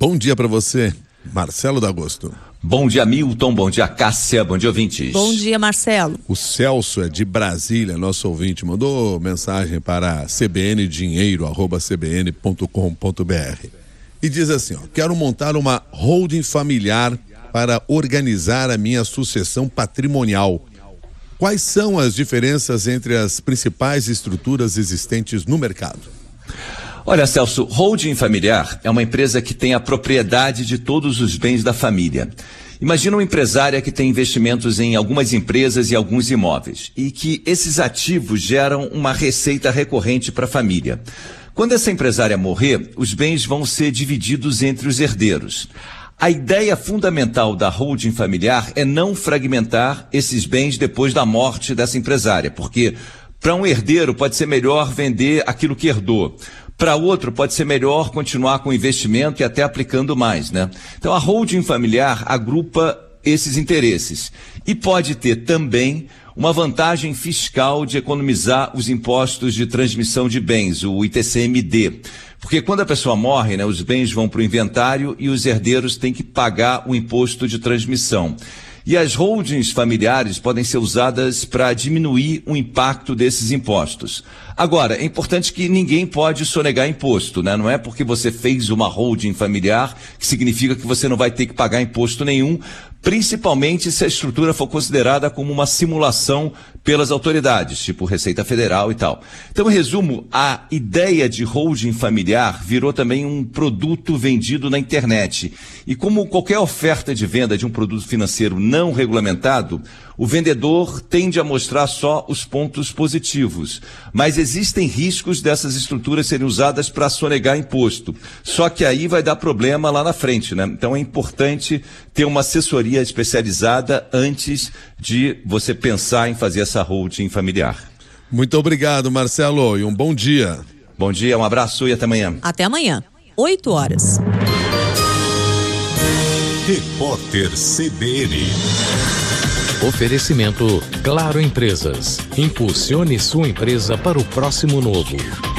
Bom dia para você, Marcelo D'Agosto. Bom dia, Milton. Bom dia, Cássia. Bom dia, ouvintes. Bom dia, Marcelo. O Celso é de Brasília, nosso ouvinte, mandou mensagem para cbndinheiro@cbn.com.br e diz assim, quero montar uma holding familiar para organizar a minha sucessão patrimonial. Quais são as diferenças entre as principais estruturas existentes no mercado? Olha, Celso, holding familiar é uma empresa que tem a propriedade de todos os bens da família. Imagina uma empresária que tem investimentos em algumas empresas e alguns imóveis e que esses ativos geram uma receita recorrente para a família. Quando essa empresária morrer, os bens vão ser divididos entre os herdeiros. A ideia fundamental da holding familiar é não fragmentar esses bens depois da morte dessa empresária, porque para um herdeiro pode ser melhor vender aquilo que herdou. Para outro pode ser melhor continuar com o investimento e até aplicando mais, né? Então a holding familiar agrupa esses interesses e pode ter também uma vantagem fiscal de economizar os impostos de transmissão de bens, o ITCMD. Porque quando a pessoa morre, né, os bens vão para o inventário e os herdeiros têm que pagar o imposto de transmissão. E as holdings familiares podem ser usadas para diminuir o impacto desses impostos. Agora, é importante que ninguém pode sonegar imposto, né? Não é porque você fez uma holding familiar que significa que você não vai ter que pagar imposto nenhum, principalmente se a estrutura for considerada como uma simulação pelas autoridades, tipo Receita Federal e tal. Então, em resumo, a ideia de holding familiar virou também um produto vendido na internet. E como qualquer oferta de venda de um produto financeiro não regulamentado, o vendedor tende a mostrar só os pontos positivos. Mas existem riscos dessas estruturas serem usadas para sonegar imposto. Só que aí vai dar problema lá na frente, né? Então é importante ter uma assessoria especializada antes de você pensar em fazer essa holding familiar. Muito obrigado, Marcelo, e um bom dia. Bom dia, um abraço e até amanhã. Até amanhã, 8 horas. Repórter CBN. Oferecimento Claro Empresas. Impulsione sua empresa para o próximo novo.